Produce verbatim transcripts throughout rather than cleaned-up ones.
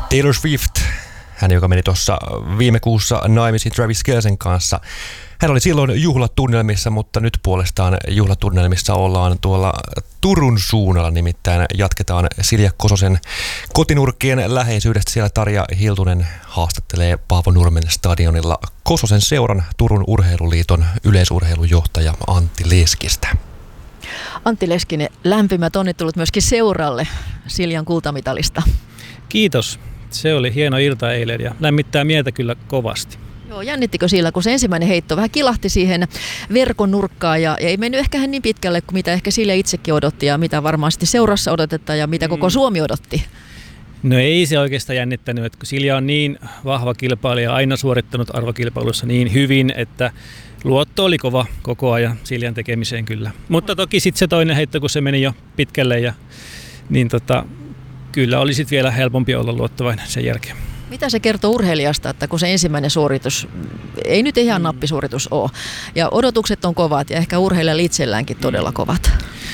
Taylor Swift, hän joka meni tuossa viime kuussa naimisiin Travis Kelcen kanssa. Hän oli silloin juhlatunnelmissa, mutta nyt puolestaan juhlatunnelmissa ollaan tuolla Turun suunnalla. Nimittäin jatketaan Silja Kososen kotinurkkien läheisyydestä. Siellä Tarja Hiltunen haastattelee Paavo Nurmen stadionilla Kososen seuran Turun Urheiluliiton yleisurheilujohtaja Antti Leskistä. Antti Leskinen, lämpimät onnittelut myöskin seuralle Siljan kultamitalista. Kiitos. Se oli hieno ilta eilen ja lämmittää mieltä kyllä kovasti. Joo, jännittikö sillä, kun se ensimmäinen heitto vähän kilahti siihen verkon nurkkaan ja, ja ei mennyt ehkä niin pitkälle kuin mitä ehkä Silja itsekin odotti ja mitä varmasti seurassa odotetaan ja mitä koko Suomi odotti? No ei se oikeastaan jännittänyt, että kun Silja on niin vahva kilpailija, aina suorittanut arvokilpailussa niin hyvin, että luotto oli kova koko ajan Siljan tekemiseen kyllä. Mutta toki sitten se toinen heitto, kun se meni jo pitkälle, ja, niin tota, kyllä oli sitten vielä helpompi olla luottavainen sen jälkeen. Mitä se kertoo urheilijasta, että kun se ensimmäinen suoritus, ei nyt ihan nappisuoritus ole, ja odotukset on kovat ja ehkä urheilijalla itselläänkin todella kovat?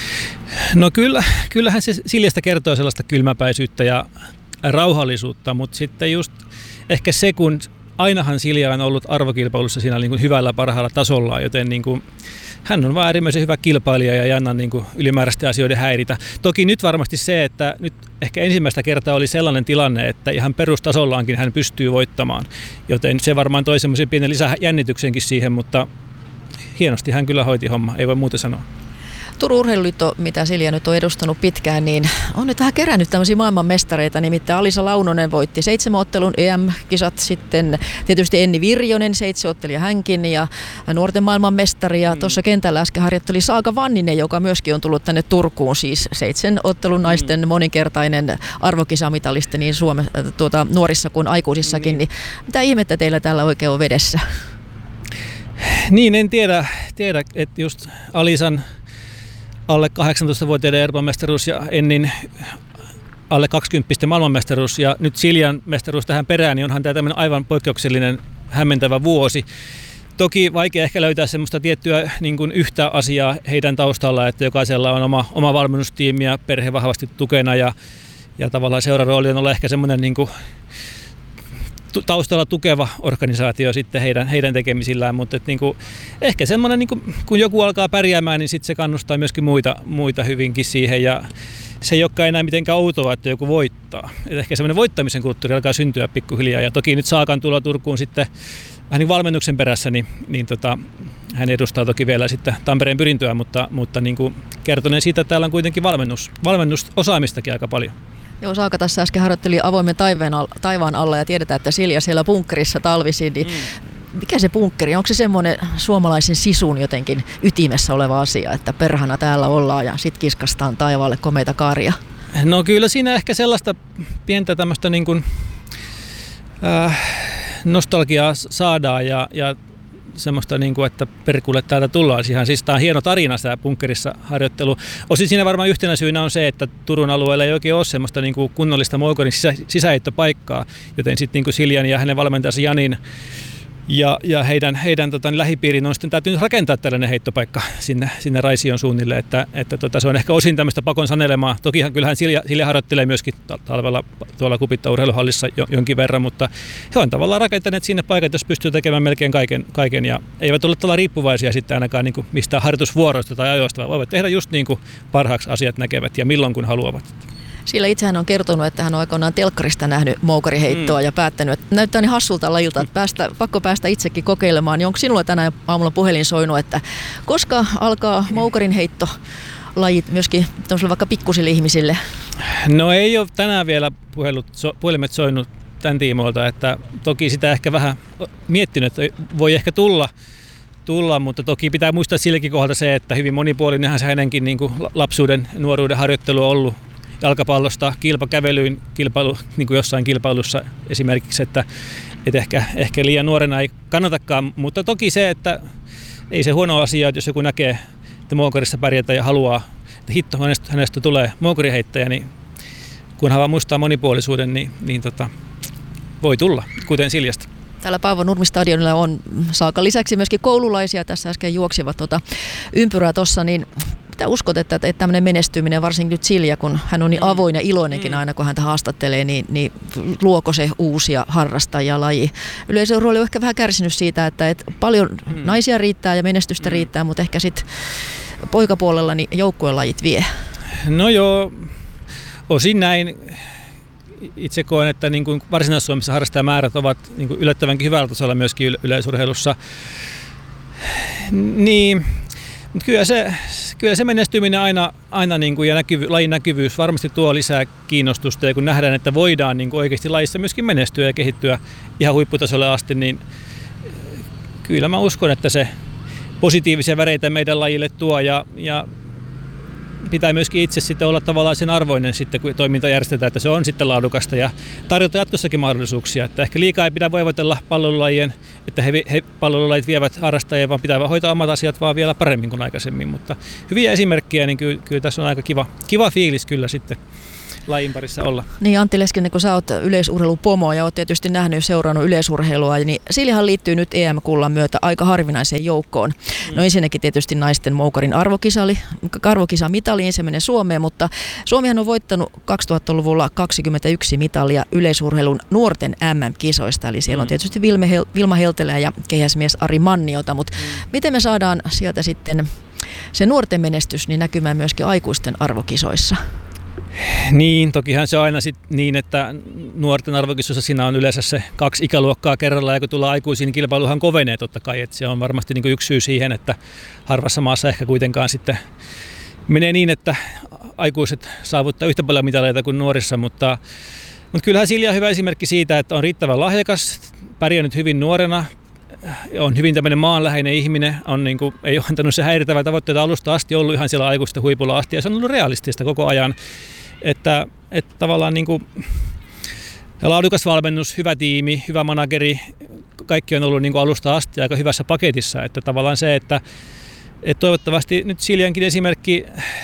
No kyllä, kyllähän se Siljasta kertoo sellaista kylmäpäisyyttä ja rauhallisuutta, mutta sitten just ehkä se, kun ainahan Silja on ollut arvokilpailussa siinä niin kuin hyvällä parhaalla tasolla, joten niin kuin hän on vaan äärimmäisen hyvä kilpailija ja ei anna niin kuin ylimääräisten asioiden häiritä. Toki nyt varmasti se, että nyt ehkä ensimmäistä kertaa oli sellainen tilanne, että ihan perustasollaankin hän pystyy voittamaan, joten se varmaan toi semmoisen pienen lisäjännityksenkin siihen, mutta hienosti hän kyllä hoiti homma, ei voi muuta sanoa. Turun Urheiluliitto, mitä Silja nyt on edustanut pitkään, niin on nyt vähän kerännyt tämmöisiä maailmanmestareita, nimittäin Alisa Launonen voitti seitsemän ottelun E M-kisat, sitten tietysti Enni Virjonen, seitsemän ottelija hänkin, ja nuorten maailmanmestari, ja mm. tuossa kentällä äsken harjoitteli Saaka Vanninen, joka myöskin on tullut tänne Turkuun, siis seitsemän ottelun naisten mm. moninkertainen arvokisamitalisti niin Suomessa tuota, nuorissa kuin aikuisissakin, mm. niin mitä ihmettä teillä täällä oikein on vedessä? Niin, en tiedä, tiedä että just Alisan alle kahdeksantoistavuotiaiden Euroopan mestaruus ja Ennin alle kaksikymppisten maailmanmestaruus ja nyt Siljan mestaruus tähän perään, niin onhan tämä tämmöinen aivan poikkeuksellinen hämmentävä vuosi. Toki vaikea ehkä löytää semmoista tiettyä niin kuin yhtä asiaa heidän taustalla, että jokaisella on oma, oma valmennustiimi ja perhe vahvasti tukena ja, ja tavallaan seurarooli on olla ehkä semmoinen niin kuin taustalla tukeva organisaatio sitten heidän, heidän tekemisillään, mutta et niinku, ehkä semmoinen, niinku, kun joku alkaa pärjäämään, niin sitten se kannustaa myöskin muita, muita hyvinkin siihen, ja se ei olekaan enää mitenkään outoa, että joku voittaa. Et ehkä semmoinen voittamisen kulttuuri alkaa syntyä pikkuhiljaa, ja toki nyt Saakan tulla Turkuun sitten vähän niin valmennuksen perässä, niin, niin tota, hän edustaa toki vielä sitten Tampereen Pyrintöä, mutta, mutta niin kuin kertoneen siitä, että täällä on kuitenkin valmennus, valmennusosaamistakin aika paljon. Joo, Saaka tässä äsken harjoitteli avoimen taivaan alla ja tiedetään, että Silja siellä bunkkerissa talvisin. Niin mm. Mikä se bunkkeri? Onko se semmoinen suomalaisen sisun jotenkin ytimessä oleva asia, että perhana täällä ollaan ja sit kiskastaan taivaalle komeita kaaria? No kyllä siinä ehkä sellaista pientä tämmöistä niin kuin, äh, nostalgiaa saadaan ja, ja semmoista, niin kuin, että perkulle täältä tullaan. Siis tämä on hieno tarina, tämä bunkkerissa harjoittelu. Osin siinä varmaan yhtenä syynä on se, että Turun alueella ei oikein ole semmoista niin kuin kunnollista Moukorin sisä, sisäheittopaikkaa, joten sitten niin kuin Siljan ja hänen valmentajansa Janin ja, ja heidän, heidän tota, lähipiirin on sitten täytynyt rakentaa tällainen heittopaikka sinne, sinne Raision suunnille, että, että tota, se on ehkä osin tämmöistä pakon sanelemaa. Tokihan kyllähän Silja, Silja harjoittelee myöskin talvella tuolla Kupitta urheiluhallissa jonkin verran, mutta he on tavallaan rakentaneet sinne paikat, jos pystyy tekemään melkein kaiken, kaiken ja eivät ole tällä riippuvaisia sitten ainakaan niin kuin mistään harjoitusvuoroista tai ajoista, vaan voivat tehdä just niin kuin parhaaksi asiat näkevät ja milloin kun haluavat. Sillä itsehän on kertonut, että hän on aikoinaan telkkarista nähnyt moukariheittoa mm. ja päättänyt, että näyttää niin hassulta lajilta, että päästä, pakko päästä itsekin kokeilemaan. Niin onko sinulla tänään aamulla puhelin soinut, että koska alkaa moukarin heitto lajit myöskin vaikka pikkusille ihmisille? No ei ole tänään vielä puhelut, so, puhelimet soinut tämän tiimoilta, että toki sitä ehkä vähän miettinyt, että voi ehkä tulla. tulla, mutta toki pitää muistaa silläkin kohdalta se, että hyvin monipuolinenhan se hänenkin niin kuin lapsuuden, nuoruuden harjoittelu on ollut. Jalkapallosta kilpakävelyyn kilpailu, niin kuin jossain kilpailussa esimerkiksi, että, että ehkä, ehkä liian nuorena ei kannatakaan, mutta toki se, että ei se huono asia, että jos joku näkee, että moukarissa pärjätään ja haluaa, että hitto hänestä, hänestä tulee moukariheittäjä, niin kun hän vaan muistaa monipuolisuuden, niin, niin tota, voi tulla, kuten Siljasta. Täällä Paavo Nurmi stadionilla on Saakan lisäksi myöskin koululaisia, tässä äsken juoksivat tuota ympyrää tuossa, niin Mitä uskot, että, että tämmöinen menestyminen, varsinkin nyt Silja, kun hän on niin avoin ja iloinenkin aina, kun häntä haastattelee, niin, niin luoko se uusia harrastajia laji? Yleisurheilu on ehkä vähän kärsinyt siitä, että, että paljon hmm. naisia riittää ja menestystä hmm. riittää, mutta ehkä sitten poikapuolella niin joukkuelajit vie. No joo, osin näin. Itse koen, että niin kuin Varsinais-Suomessa harrastajamäärät ovat niin kuin yllättävänkin hyvällä tasolla myöskin yleisurheilussa. Niin, mutta kyllä se, kyllä se menestyminen aina, aina niin kuin ja näkyvy, lajin näkyvyys varmasti tuo lisää kiinnostusta. Ja kun nähdään, että voidaan niin kuin oikeasti lajissa myöskin menestyä ja kehittyä ihan huipputasolle asti, niin kyllä mä uskon, että se positiivisia väreitä meidän lajille tuo ja, ja pitää myöskin itse sitten olla tavallaan sen arvoinen sitten, kun toiminta järjestetään, että se on sitten laadukasta ja tarjota jatkossakin mahdollisuuksia. Että ehkä liikaa ei pidä voivotella palvelulajien, että he, he palvelulajit vievät harrastajia, vaan pitää hoitaa omat asiat vaan vielä paremmin kuin aikaisemmin. Mutta hyviä esimerkkejä, niin kyllä, kyllä tässä on aika kiva, kiva fiilis kyllä sitten lajin parissa olla. Niin Antti Leskinen, kun sä oot yleisurheilupomo ja oot tietysti nähnyt seurannut yleisurheilua, niin Siljahan liittyy nyt E M-kullan myötä aika harvinaiseen joukkoon. No ensinnäkin tietysti naisten moukarin arvokisali, arvokisamitali ensimmäinen Suomeen, mutta Suomihan on voittanut kaksituhattaluvulla kaksikymmentäyksi mitalia yleisurheilun nuorten M M-kisoista, eli siellä on tietysti Vilma Heltelä ja keihäsmies Ari Manniota, mutta mm. miten me saadaan sieltä sitten se nuorten menestys niin näkymään myöskin aikuisten arvokisoissa? Niin, tokihan se on aina sit niin, että nuorten arvokisoissa siinä on yleensä se kaksi ikäluokkaa kerrallaan, ja kun tullaan aikuisiin, niin kilpailuhan kovenee totta kai. Että se on varmasti niin kuin yksi syy siihen, että harvassa maassa ehkä kuitenkaan sitten menee niin, että aikuiset saavuttaa yhtä paljon mitaleita kuin nuorissa, mutta, mutta kyllähän Silja on hyvä esimerkki siitä, että on riittävän lahjakas, pärjännyt hyvin nuorena, on hyvin tämmöinen maanläheinen ihminen, on niin kuin, ei ole antanut se häirittävää tavoitteita alusta asti, ollut ihan siellä aikuisten huipulla asti, ja se on ollut realistista koko ajan. Että, että tavallaan niin kuin laadukas valmennus, hyvä tiimi, hyvä manageri, kaikki on ollut niin kuin alusta asti aika hyvässä paketissa. Että tavallaan se, että, että toivottavasti nyt Siljankin esimerkki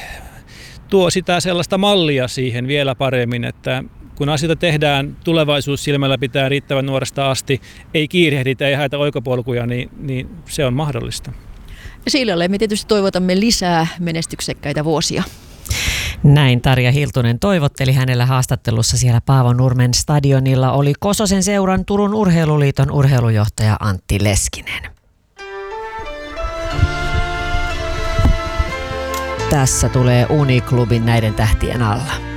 tuo sitä sellaista mallia siihen vielä paremmin, että kun asioita tehdään tulevaisuus silmällä pitää riittävän nuoresta asti, ei kiirehditä, ei haeta oikopolkuja, niin, niin se on mahdollista. Ja Siljalle me tietysti toivotamme lisää menestyksekkäitä vuosia. Näin Tarja Hiltunen toivotteli. Hänellä haastattelussa siellä Paavonurmen stadionilla oli Kososen seuran Turun Urheiluliiton urheilujohtaja Antti Leskinen. Tässä tulee Uniklubin näiden tähtien alla.